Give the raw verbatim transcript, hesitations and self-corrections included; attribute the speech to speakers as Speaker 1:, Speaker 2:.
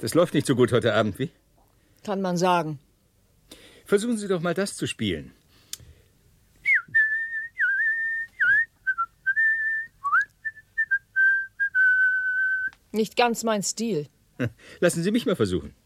Speaker 1: Das läuft nicht so gut heute Abend, wie?
Speaker 2: Kann man sagen.
Speaker 1: Versuchen Sie doch mal das zu spielen.
Speaker 2: Nicht ganz mein Stil.
Speaker 1: Lassen Sie mich mal versuchen.